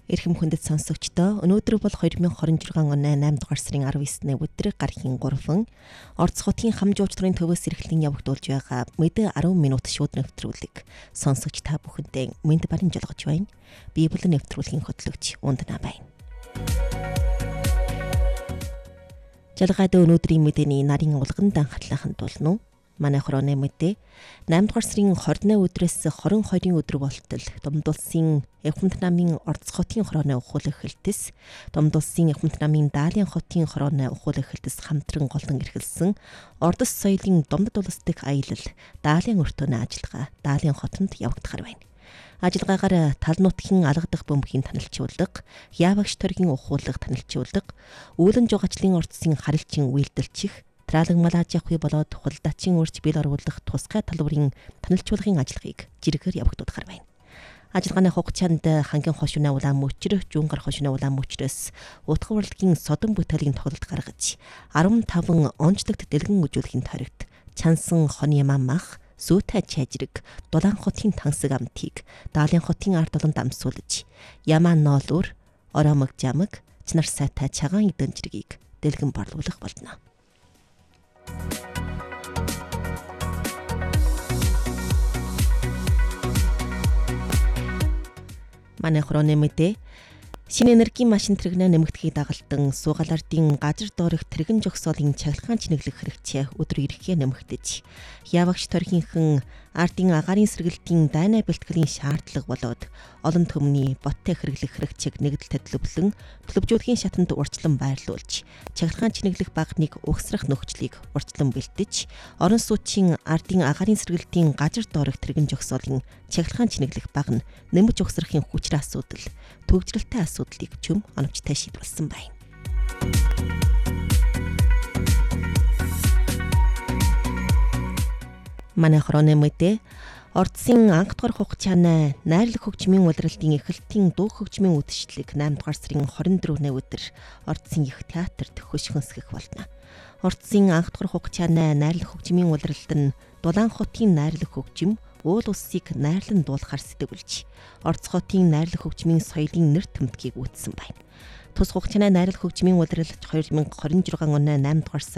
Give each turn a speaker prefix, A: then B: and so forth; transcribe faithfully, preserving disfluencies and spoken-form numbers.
A: Эрхэм хүндэт сонсогчдоо өнөөдөр бол хоёр мянга хорин жиргэн оны наймд дугаар сарын арав есний өдөр гархийн гурван Орос хотын хамжуучдрын төвөөс эрхлэн явагдуулж байгаа мэдээ арав минут шууд нэвтрүүлэг сонсогч та бүхэндээ мэд барин жолгож байна. Библи нэвтрүүлгийн хөтлөгч Ундна байна. Жалгаад өнөөдрийн мэдээний нарийн улганд анхаарлахын тулд манай хорооны мэдээ наймд дугаар сарын хорины өдрөөс хорин хоёрын өдөр болтол Домдулсын Эвхэмт намын Орос хотын хорооны ухуулах хэлтэс, Домдулсын Эвхэмт намын Даалын хотын хорооны ухуулах хэлтэс хамтран голдон эрхэлсэн Ордос соёлын Домдод улсдық аялал Даалын өртөөний ажиллагаа Даалын хотод явагдахар байна. Ажиллагаагаар тал нутгийн алгадах бөмбөгийн танилчуулга, Яавагш торгийн ухуулах танилчуулга, үүлэн жугачлын Ордсын харилцын үйлдэлчих Тралан малаж явахыг болоод хулдаачин үрж бил оруулах тусгай талбарын танилчуулгын ажиллагааг жиргээр явагдуулахар байна. Ажиллагааны хугацаанд хангийн хошууны улаан мөчр, Жунгар хошууны улаан мөчрөөс утга урлагийн содон бүтээлийн тоглолт гаргаж арван таван онцлогт дэлгэн үзүүлэхийн тойрогт Чансан хоны мамах, Зүүтэй чайжрэг, Дулаан хотын тансаг амтыг Даалын хотын ард олонд амсуулж, Ямаа ноолуур, Ороомог жамаг, Чнар сайтай чагаан эдэн жиргийг дэлгэн борлуулах болно. Манай хорооны мэдээ шинэ энергийн машин тэрэгнээ нэмэгдэхийг дагалдан суугаал ардын газар доорх тэрэгэн жогсоолын чаглахаан чинэглэх хэрэгцээ өдөр ирэхээ нэмэгдэж, Яавагш торгийнхэн ардын агаарын сэргэлтийн дайнаа бэлтгэлийн шаардлага болоод олон төмний боттой хэрэглэх хэрэгцээг нэгдэл төлөвлөн төлөвжүүлэхийн шатанд урьдчилан байрлуулж, чаглахаан чинэглэх багныг угсрах нөхцөлийг урьдчилан бэлтэж, орон суучин ардын агаарын сэргэлтийн газар доорх тэрэгэн жогсоолын чаглахаан чинэглэх баг нь нэмж угсрахын хүчрээ асуудал, төгжрэлтэй асуудлыг чөм оновчтой шийдвэрлсэн байна. Манай хорооны мэдээ Ордсын анх дугаар хугацааны найрлаг хөгжмийн улиралтын эхлэлтийн дуу хөгжмийн үдшилтэг наймд дугаар сарын хорин дөрөвний өдөр Ордсын их театрт хөшгөнсгөх болно. Ордсын анх дугаар хугацааны найрлаг хөгжмийн улиралт нь Дулаан хотын найрлаг хөгжим, уул улсыг найрлан дуулахар сэтгүүлж, Орос хотын найрлаг хөгжмийн соёлын нэр томтгийг үүссэн байна. Тус хугацааны найрлаг хөгжмийн улиралт хоёр мянга хорин жиргэн оны наймд дугаар